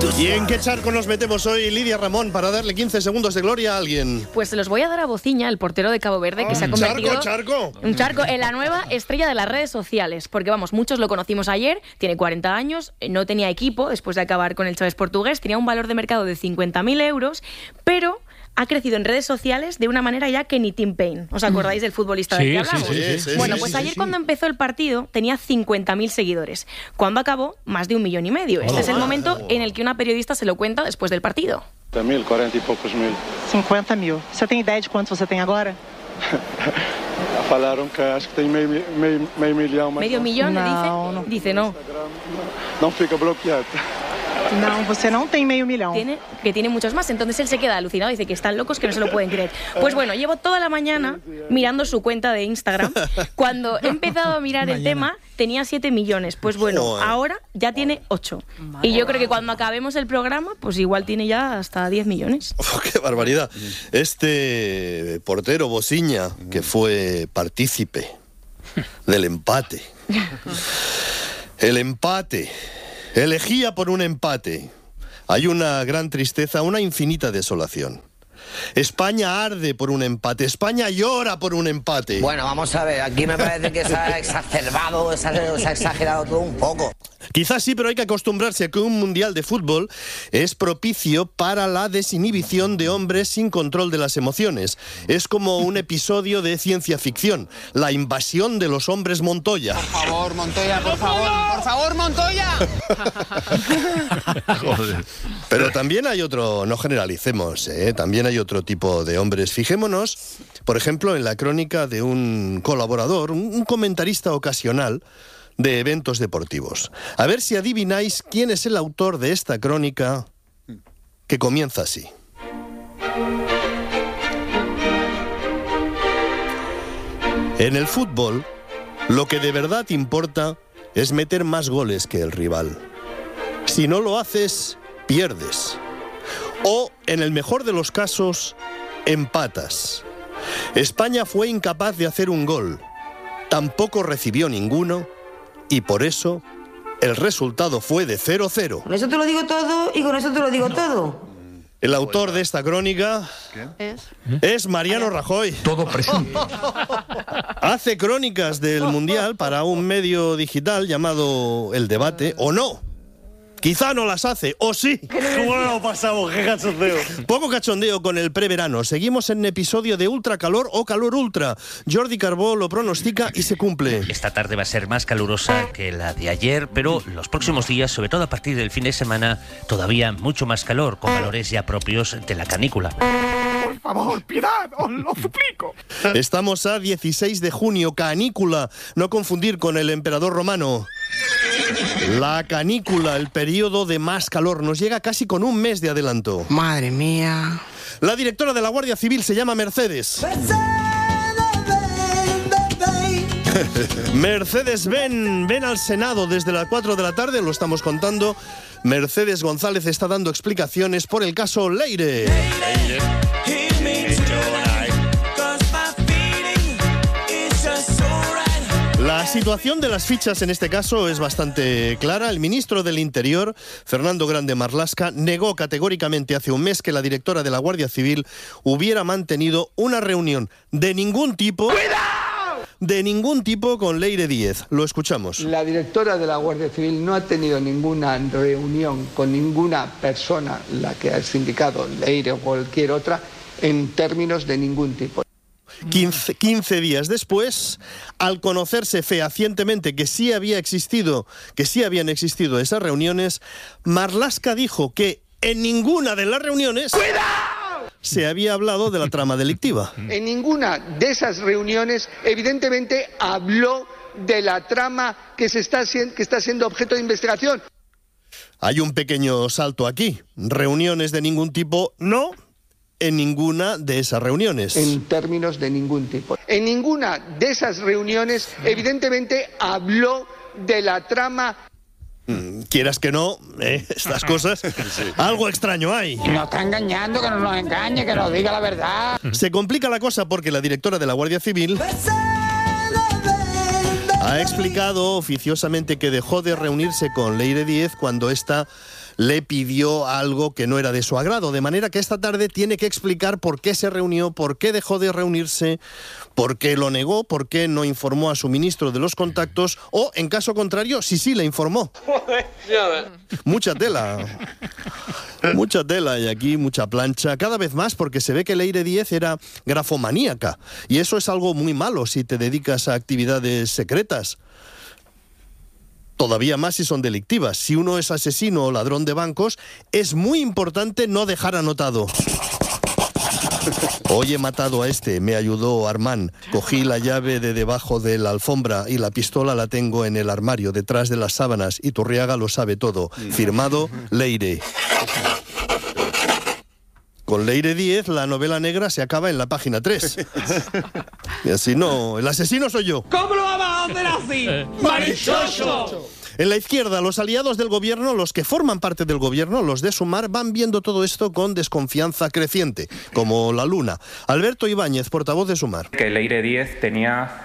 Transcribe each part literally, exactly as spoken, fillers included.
¿Y en qué charco nos metemos hoy, Lidia Ramón, para darle quince segundos de gloria a alguien? Pues se los voy a dar a Bociña, el portero de Cabo Verde, que ah, se ha convertido... ¡Charco, charco! Un charco en la nueva estrella de las redes sociales. Porque, vamos, muchos lo conocimos ayer, tiene cuarenta años, no tenía equipo después de acabar con el Chaves portugués, tenía un valor de mercado de cincuenta mil euros, pero... ha crecido en redes sociales de una manera ya que ni Tim Payne. ¿Os acordáis del futbolista sí, del que hablamos? Sí, sí, sí, bueno, sí, pues sí, ayer sí. cuando empezó el partido tenía cincuenta mil seguidores. Cuando acabó, más de un millón y medio. Este oh, es el oh, momento oh. en el que una periodista se lo cuenta después del partido. cincuenta mil, cuarenta y pocos mil. cincuenta mil. ¿Você tem ideia de quantos você tem agora? Falaron que acho que tem meio, meio, meio millón. ¿Medio millón? No, dice? no. Dice no. No fica bloqueado. Não, você não tem meio milhão. Tiene, que tiene muchos más. Entonces él se queda alucinado, dice que están locos, que no se lo pueden creer. Pues bueno, llevo toda la mañana mirando su cuenta de Instagram. Cuando he empezado a mirar el tema, tenía siete millones. Pues bueno, Joder. ahora ya tiene ocho. Y yo creo que cuando acabemos el programa, pues igual tiene ya hasta diez millones. Oh, ¡qué barbaridad! Este portero, Bociña, que fue partícipe del empate. El empate. Elegía por un empate. Hay una gran tristeza, una infinita desolación. España arde por un empate. España llora por un empate. Bueno, vamos a ver, aquí me parece que se ha exacerbado, se ha, se ha exagerado todo un poco. Quizás sí, pero hay que acostumbrarse a que un mundial de fútbol es propicio para la desinhibición de hombres sin control de las emociones. Es como un episodio de ciencia ficción, la invasión de los hombres Montoya. Por favor, Montoya, por favor, por favor, Montoya. Joder. Pero también hay otro, no generalicemos, ¿eh? También hay otro tipo de hombres. Fijémonos, por ejemplo, en la crónica de un colaborador, un, un comentarista ocasional de eventos deportivos. A ver si adivináis quién es el autor de esta crónica que comienza así. En el fútbol, lo que de verdad importa es meter más goles que el rival. Si no lo haces, pierdes. O, en el mejor de los casos, empatas. España fue incapaz de hacer un gol. Tampoco recibió ninguno. Y por eso, el resultado fue de cero cero. Con eso te lo digo todo y con eso te lo digo todo. El autor de esta crónica ¿Es? es Mariano Rajoy. Todo presente. Hace crónicas del Mundial para un medio digital llamado El Debate, o no. Quizá no las hace, o sí. ¿Cómo lo pasamos? ¡Qué cachondeo! Poco cachondeo con el preverano. Seguimos en episodio de ultracalor o calor ultra. Jordi Carbó lo pronostica y se cumple. Esta tarde va a ser más calurosa que la de ayer, pero los próximos días, sobre todo a partir del fin de semana, todavía mucho más calor, con valores ya propios de la canícula. Por favor, piedad, os lo suplico. Estamos a dieciséis de junio, canícula. No confundir con el emperador romano. La canícula, el periodo de más calor, nos llega casi con un mes de adelanto. Madre mía. La directora de la Guardia Civil se llama Mercedes. Mercedes ven, ven al Senado desde las cuatro de la tarde, lo estamos contando. Mercedes González está dando explicaciones por el caso Leire. Leire. La situación de las fichas en este caso es bastante clara. El ministro del Interior, Fernando Grande Marlaska, negó categóricamente hace un mes que la directora de la Guardia Civil hubiera mantenido una reunión de ningún tipo... ¡Cuidado! De ningún tipo con Leire Díez. Lo escuchamos. La directora de la Guardia Civil no ha tenido ninguna reunión con ninguna persona, la que ha indicado Leire o cualquier otra, en términos de ningún tipo. quince, quince días después, al conocerse fehacientemente que sí había existido, que sí habían existido esas reuniones, Marlaska dijo que en ninguna de las reuniones ¡cuidado!, se había hablado de la trama delictiva. En ninguna de esas reuniones, evidentemente, habló de la trama que, se está, que está siendo objeto de investigación. Hay un pequeño salto aquí. Reuniones de ningún tipo, no. En ninguna de esas reuniones. En términos de ningún tipo. En ninguna de esas reuniones, evidentemente, habló de la trama... Mm, quieras que no, ¿eh? Estas cosas, sí. Algo extraño hay. Nos está engañando, que no nos engañe, que nos diga la verdad. Se complica la cosa porque la directora de la Guardia Civil Ha explicado oficiosamente que dejó de reunirse con Leire Díez cuando ésta le pidió algo que no era de su agrado, de manera que esta tarde tiene que explicar por qué se reunió, por qué dejó de reunirse, por qué lo negó, por qué no informó a su ministro de los contactos o, en caso contrario, si sí le informó. Mucha tela. Mucha tela y aquí mucha plancha, cada vez más porque se ve que Leire Díez era grafomaníaca y eso es algo muy malo si te dedicas a actividades secretas. Todavía más si son delictivas. Si uno es asesino o ladrón de bancos, es muy importante no dejar anotado. Hoy he matado a este, me ayudó Armán. Cogí la llave de debajo de la alfombra y la pistola la tengo en el armario, detrás de las sábanas. Iturriaga lo sabe todo. Firmado, Leire. Con Leire Díez, la novela negra se acaba en la página tres. Y así no, el asesino soy yo. ¿Cómo lo vamos a hacer así? ¡Marichoso! En la izquierda, los aliados del gobierno, los que forman parte del gobierno, los de Sumar, van viendo todo esto con desconfianza creciente, como la luna. Alberto Ibáñez, portavoz de Sumar. Que Leire Díez tenía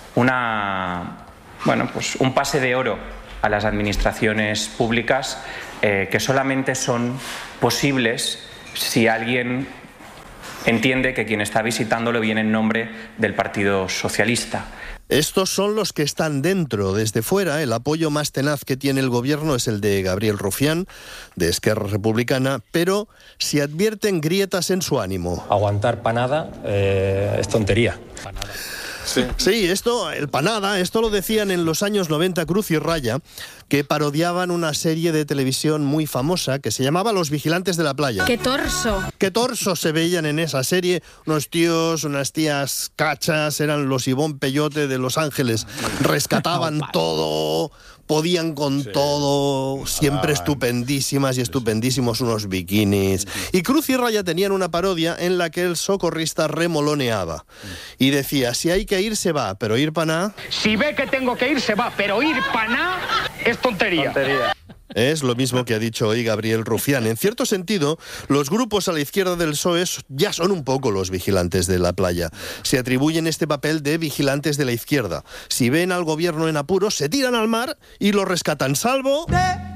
una, bueno, pues un pase de oro a las administraciones públicas eh, que solamente son posibles si alguien entiende que quien está visitándolo viene en nombre del Partido Socialista. Estos son los que están dentro. Desde fuera, el apoyo más tenaz que tiene el gobierno es el de Gabriel Rufián, de Esquerra Republicana, pero se advierten grietas en su ánimo. Aguantar panada eh, es tontería. Panada. Sí. sí, esto, el panada, esto lo decían en los años noventa Cruz y Raya, que parodiaban una serie de televisión muy famosa que se llamaba Los Vigilantes de la Playa. ¡Qué torso! ¡Qué torso se veían en esa serie! Unos tíos, unas tías cachas, eran los Ivón Peyote de Los Ángeles. Rescataban todo, podían con sí. todo, siempre estupendísimas y estupendísimos unos bikinis. Y Cruz y Raya tenían una parodia en la que el socorrista remoloneaba y decía, si hay que ir, se va, pero ir pa' nada... Si ve que tengo que ir, se va, pero ir pa' nada es tontería. tontería. Es lo mismo que ha dicho hoy Gabriel Rufián. En cierto sentido, los grupos a la izquierda del P S O E ya son un poco los vigilantes de la playa. Se atribuyen este papel de vigilantes de la izquierda. Si ven al gobierno en apuros, se tiran al mar y lo rescatan, salvo...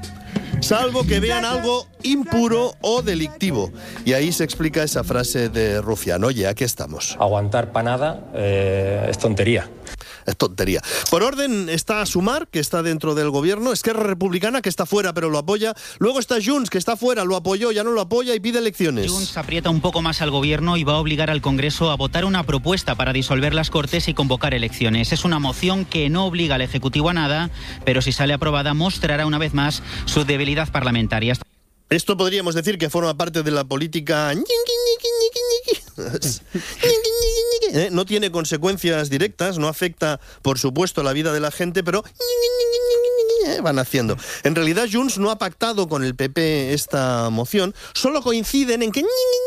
salvo que vean algo impuro o delictivo. Y ahí se explica esa frase de Rufián. Oye, aquí estamos. Aguantar panada eh, es tontería. Es tontería. Por orden está Sumar, que está dentro del gobierno, Esquerra Republicana, que está fuera pero lo apoya, luego está Junts, que está fuera, lo apoyó, ya no lo apoya y pide elecciones. Junts aprieta un poco más al gobierno y va a obligar al Congreso a votar una propuesta para disolver las Cortes y convocar elecciones. Es una moción que no obliga al Ejecutivo a nada, pero si sale aprobada mostrará una vez más su debilidad parlamentaria. Esto podríamos decir que forma parte de la política... No tiene consecuencias directas, no afecta, por supuesto, la vida de la gente, pero van haciendo. En realidad, Junts no ha pactado con el P P esta moción, solo coinciden en que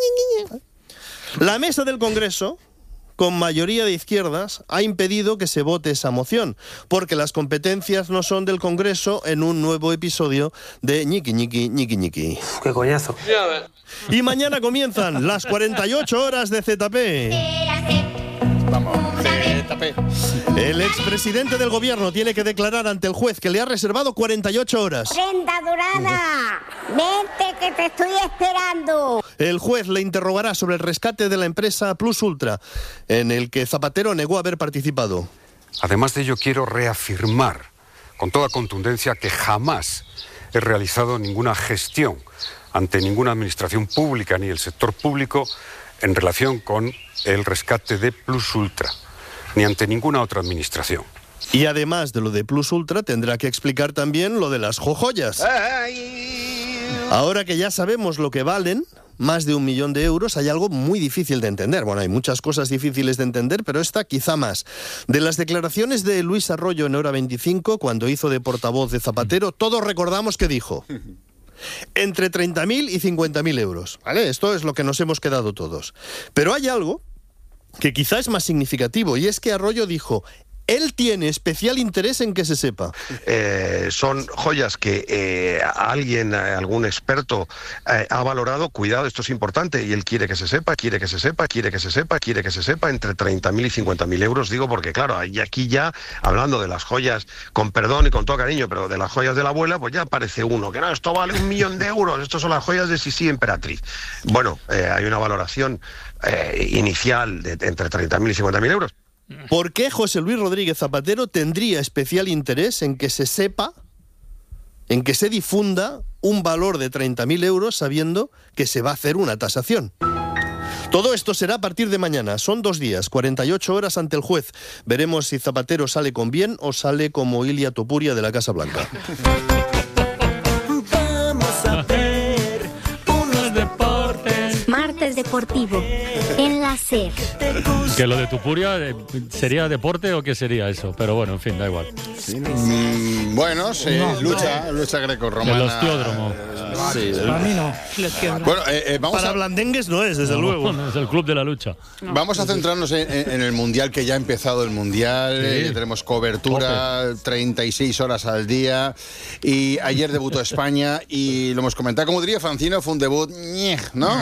la mesa del Congreso, con mayoría de izquierdas, ha impedido que se vote esa moción, porque las competencias no son del Congreso en un nuevo episodio de ñiqui ñiqui ñiqui ñiqui. ¡Qué coñazo! Y mañana comienzan las cuarenta y ocho horas de Z P. Vamos, Z P. El expresidente del gobierno tiene que declarar ante el juez que le ha reservado cuarenta y ocho horas. ¡Brenda Durana! ¡Vente que te estoy esperando! El juez le interrogará sobre el rescate de la empresa Plus Ultra, en el que Zapatero negó haber participado. Además de ello, quiero reafirmar con toda contundencia que jamás he realizado ninguna gestión ante ninguna administración pública ni el sector público en relación con el rescate de Plus Ultra, ni ante ninguna otra administración. Y además de lo de Plus Ultra, tendrá que explicar también lo de las jojoyas. Ahora que ya sabemos lo que valen, más de un millón de euros, hay algo muy difícil de entender. Bueno, hay muchas cosas difíciles de entender, pero esta quizá más. De las declaraciones de Luis Arroyo en Hora veinticinco, cuando hizo de portavoz de Zapatero, todos recordamos que dijo... entre treinta mil y cincuenta mil euros, ¿vale? Esto es lo que nos hemos quedado todos. Pero hay algo que quizá es más significativo, y es que Arroyo dijo, Él tiene especial interés en que se sepa. Eh, son joyas que eh, alguien, algún experto eh, ha valorado. Cuidado, esto es importante, y él quiere que se sepa, quiere que se sepa, quiere que se sepa, quiere que se sepa, entre treinta mil y cincuenta mil euros, digo, porque claro, y aquí ya, hablando de las joyas, con perdón y con todo cariño, pero de las joyas de la abuela, pues ya aparece uno, que no, esto vale un millón de euros, estos son las joyas de Sisi Emperatriz. Bueno, eh, hay una valoración eh, inicial de entre treinta mil y cincuenta mil euros. ¿Por qué José Luis Rodríguez Zapatero tendría especial interés en que se sepa, en que se difunda un valor de treinta mil euros sabiendo que se va a hacer una tasación? Todo esto será a partir de mañana. Son dos días, cuarenta y ocho horas ante el juez. Veremos si Zapatero sale con bien o sale como Ilia Topuria de la Casa Blanca. Vamos a ver unos deportes. Martes Deportivo, en la SER. Que lo de Tupuria, ¿sería deporte o qué sería eso? Pero bueno, en fin, da igual. Mm, bueno, sí, no, lucha, no. lucha grecorromana. El ostiódromo. Sí, Para mí no. Bueno, eh, eh, vamos Para a... blandengues no es, desde no, luego. No, es el club de la lucha. No. Vamos a centrarnos en, en el Mundial, que ya ha empezado el Mundial. Sí. Eh, tenemos cobertura, Tope. treinta y seis horas al día. Y ayer debutó España y lo hemos comentado. Como diría Francino, fue un debut, ¿no?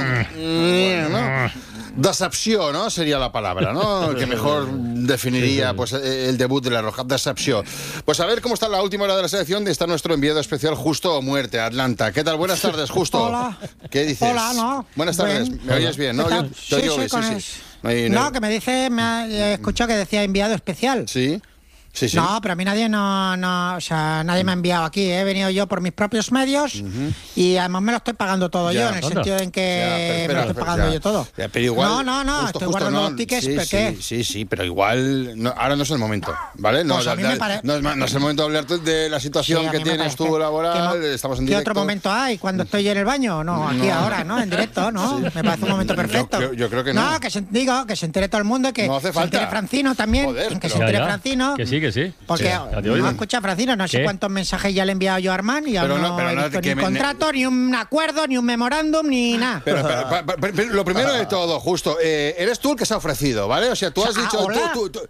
Mm. ¿no? Decepció, ¿no? Sería la palabra, ¿no? Que mejor definiría pues el debut de la Roja. Decepció. Pues a ver cómo está la última hora de la selección. Está nuestro enviado especial, Justo o Muerte, Atlanta. ¿Qué tal? Buenas tardes, Justo. Hola. ¿Qué dices? Hola, ¿no? Buenas tardes. Bien. ¿Me oyes bien, no? Yo, Sí, yo sí, digo, con sí, el- sí. No, hay- no No, hay- que me dice, me ha he escuchado que decía enviado especial. Sí. Sí, sí. No, pero a mí nadie no, no, o sea, nadie me ha enviado aquí. ¿eh? He venido yo por mis propios medios Uh-huh. y además me lo estoy pagando todo Ya, yo, en el anda. sentido en que Ya, pero me espera, lo estoy espera, pagando ya. yo todo. Ya, pero igual, no, no, no, justo, estoy justo, guardando no, los tickets, sí, ¿pero qué? sí, sí, sí, pero igual no, ahora no es el momento, ¿vale? No, Pues a mí da- me da- pare- no, es, ma- no es el momento de hablar de la situación Sí, a que mí me tienes parece tú laboral, que no- estamos en ¿Qué directo. otro momento hay? ¿Cuando estoy en el baño? No, aquí No. ahora, ¿no? En directo, ¿no? Sí. Me parece un momento perfecto. Yo creo- yo creo que no. No, que se, digo, que se entere todo el mundo y que No hace se falta. entere Francino también. Joder, que pero- se entere Ya, ya. Francino. Que sí, que sí. Porque Sí, ya te oigo. no escucha Francino, no sé ¿Qué? cuántos mensajes ya le he enviado yo a Armand y aún Pero no- no, pero he no, visto que ni me- un contrato, ni un acuerdo, ni un memorándum, ni nada. Pero, pero, pa- pa- pero lo primero de todo, Justo, eh, eres tú el que se ha ofrecido, ¿vale? O sea, tú has O sea, dicho... ah, hola. tú- tú- tú-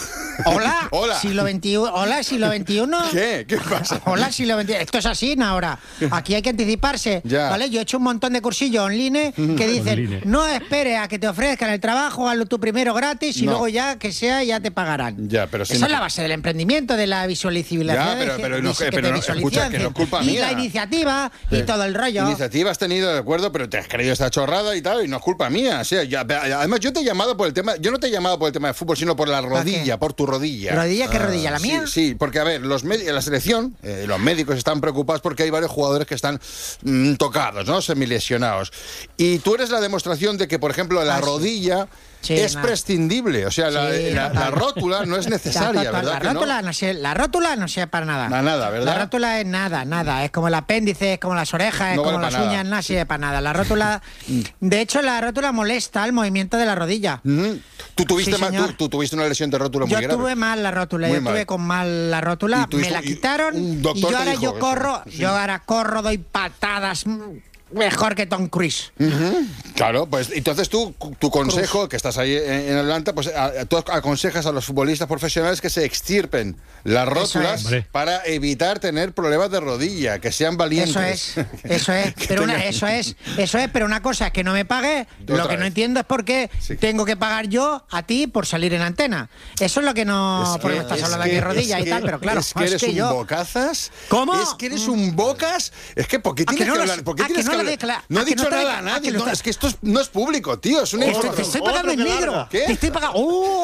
Hola, Hola. siglo veintiuno. Hola, siglo veintiuno. ¿Qué? ¿Qué pasa? Hola, siglo veintiuno. Esto es así ahora. Aquí hay que anticiparse. Ya. ¿Vale? Yo he hecho un montón de cursillos online que dicen, Online. no esperes a que te ofrezcan el trabajo, hazlo tú primero gratis y No. luego ya que sea, ya te pagarán. Ya, pero si Esa no- es la base del emprendimiento, de la visualización. Ya, pero- pero no- que pero te no- escucha, visualicen. que no es culpa Y mía. la iniciativa y Sí. todo el rollo. Iniciativa has tenido, de acuerdo, pero te has creído esta chorrada y tal, y no es culpa mía. O sea, ya- además, yo te he llamado por el tema, yo no te he llamado por el tema de fútbol, sino por la rodilla, por tu rodilla. ¿Rodilla? ¿Qué rodilla? ¿La Sí, mía? Sí, porque a ver, los medi- la selección, eh, los médicos están preocupados porque hay varios jugadores que están mm, tocados, ¿no? Semilesionados. Y tú eres la demostración de que, por ejemplo, la Ah, sí. rodilla Sí, es nada. prescindible. O sea, la, Sí, la- total. la rótula no es necesaria, La, ¿verdad? la que no? rótula no? sirve- la rótula no sirve para nada. Na- nada, ¿verdad? La rótula es nada, nada. Es como el apéndice, es como las orejas, es No como vale las para nada. uñas, nada sirve para nada. La rótula, de hecho, la rótula molesta el movimiento de la rodilla. Ujú. Tú tuviste, Sí, ma- señor. tú, tú tuviste una lesión de rótula muy Yo grave. tuve mal la rótula, Muy yo mal. tuve con mal la rótula, Y tú me hizo- la y quitaron un y doctor yo te ahora dijo yo eso. corro, Sí. yo ahora corro, doy patadas mm, mejor que Tom Cruise. Ujú. Claro, pues entonces tú, tu consejo, que estás ahí en, en Atlanta, pues a- tú aconsejas a los futbolistas profesionales que se extirpen las rótulas es. para evitar tener problemas de rodilla, que sean valientes. Eso es, eso es, Que pero una, tengan- eso es, eso es, pero una cosa es que no me pague, Otra lo que no vez. entiendo es por qué Sí. tengo que pagar yo a ti por salir en antena. Eso es lo que no, Es que- porque me estás es hablando que- aquí de rodilla es y que- tal, pero claro, es que eres un yo. bocazas. ¿Cómo? Es que eres un bocas. Es que ¿por qué ¿A que tienes no que lo- hablar? ¿Por qué a que tienes no que lo hablar? declara- No a he que dicho no te- nada a a nadie. que lo No, está- es que esto es- no es público, tío. Es una Te, información. te estoy pagando en Otro que negro. larga. ¿Qué? Te estoy pagando.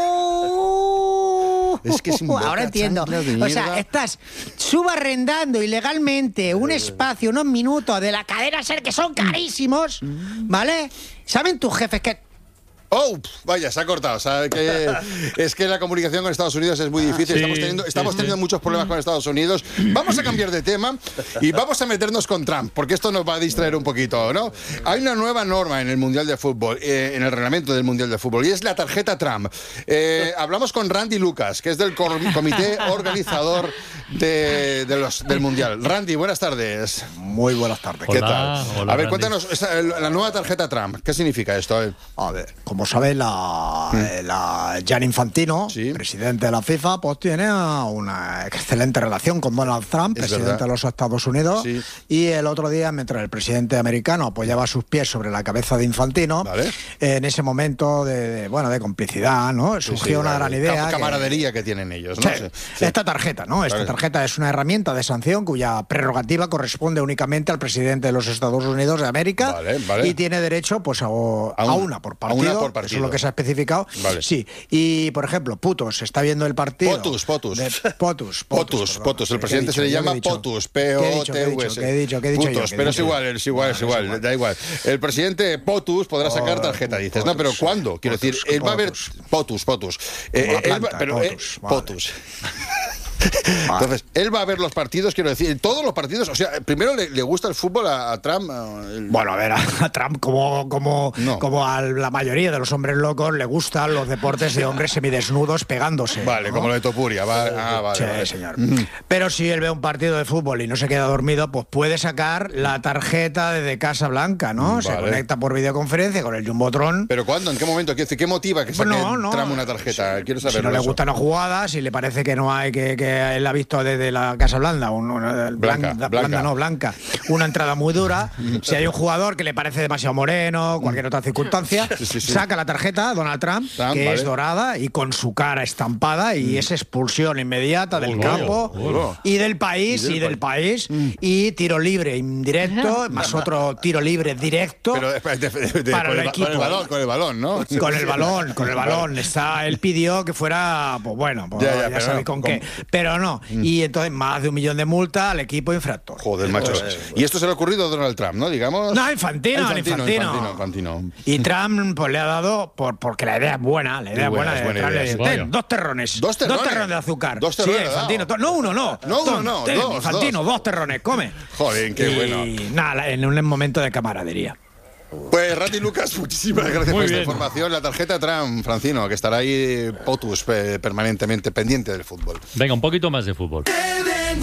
¡Uh! Es que es un Ahora boca entiendo. chanclas de O sea, mierda. estás subarrendando ilegalmente un espacio, unos minutos de la cadena SER que son carísimos, ¿vale? ¿Saben tus jefes que Oh, vaya, se ha cortado. O sea, que es que la comunicación con Estados Unidos es muy difícil. Sí, estamos teniendo, sí, estamos sí. teniendo muchos problemas con Estados Unidos. Vamos a cambiar de tema y vamos a meternos con Trump, porque esto nos va a distraer un poquito, ¿no? Hay una nueva norma en el Mundial de Fútbol, eh, en el reglamento del Mundial de Fútbol, y es la tarjeta Trump. Eh, hablamos con Randy Lucas, que es del cor- comité organizador de, de los, del Mundial. Randy, buenas tardes. Muy buenas tardes. ¿Qué Hola, tal? hola, a ver, Randy. cuéntanos, esa- la nueva tarjeta Trump, ¿qué significa esto? Eh? A ver, como como sabéis, la, mm. la Gianni Infantino, sí. presidente de la FIFA, pues tiene una excelente relación con Donald Trump, es presidente verdad. de los Estados Unidos. Sí. Y el otro día, mientras el presidente americano apoyaba sus pies sobre la cabeza de Infantino, vale. en ese momento de, de, bueno, de complicidad, ¿no? Surgió sí, sí, una vale. gran idea. Cam camaradería que, que tienen ellos, ¿no? Sí. Sí. Esta tarjeta, ¿no? Esta tarjeta es una herramienta de sanción cuya prerrogativa corresponde únicamente al presidente de los Estados Unidos de América vale, vale. y tiene derecho pues a, a, un, a una por partido. A una por partido. Eso es lo que se ha especificado. Vale. Sí. Y, por ejemplo, Putos, se está viendo el partido. Potus, Potus. De, potus, Potus, Potus, Potus. El presidente se le llama Potus, P O T U S. ¿Qué he dicho? ¿Qué he dicho? Putos, pero es igual, es igual, es igual, da igual. El presidente Potus podrá sacar tarjeta, dices. No, pero ¿cuándo? Quiero decir, él va a ver Potus, Potus. Pero Potus. Entonces, él va a ver los partidos, quiero decir, todos los partidos, o sea, primero le, le gusta el fútbol a, a Trump. El... Bueno, a ver, a, a Trump, como, como, no. como a la mayoría de los hombres locos, le gustan los deportes de hombres semidesnudos pegándose. Vale, ¿no? Como lo de Topuria, va, ah, vale, sí, vale. señor. Mm. Pero si él ve un partido de fútbol y no se queda dormido, pues puede sacar la tarjeta de Casa Blanca, ¿no? Vale. Se conecta por videoconferencia con el Jumbotron. ¿Pero cuándo? ¿En qué momento? ¿Qué, qué motiva que saque no, no. Trump una tarjeta? Quiero saberlo. Si no le eso. gustan las jugadas, si le parece que no hay que, que él ha visto desde la Casa Blanda, un, una, blanca, blanca, blanca. Blanda, no, blanca, una entrada muy dura. Si hay un jugador que le parece demasiado moreno, cualquier otra circunstancia, sí, sí, sí. saca la tarjeta Donald Trump, Trump que vale. es dorada y con su cara estampada y mm. es expulsión inmediata del oh, campo oh, oh. y del país y del, y del país, país mm. y tiro libre indirecto, más otro tiro libre directo. Pero de, de, de, de, para con el, el equipo. Con el balón, con el balón, ¿no? Con el balón, con el balón. Está, él pidió que fuera, pues bueno, pues ya, ya, ya sabéis no, con, con qué. Pero no. Mm. Y entonces más de un millón de multa al equipo infractor. Joder, macho. Y esto se le ha ocurrido a Donald Trump, ¿no? Digamos. No, Infantino, Infantino. Infantino, Infantino, Infantino. Y Trump pues le ha dado, por, porque la idea es buena, la idea es buena. buena, buena idea, le, sí. Dos terrones. Dos terrones. Dos terrones de azúcar. Dos terrones. Sí, Infantino. No, no uno, no. No uno, no. Ten, dos, Infantino, dos. dos terrones, come. Joder, qué y, bueno. Y nada, en un momento de camaradería. Pues Rati Lucas, muchísimas gracias Muy por bien. esta información. La tarjeta Trump, Francino, que estará ahí Potus permanentemente pendiente del fútbol. Venga, un poquito más de fútbol.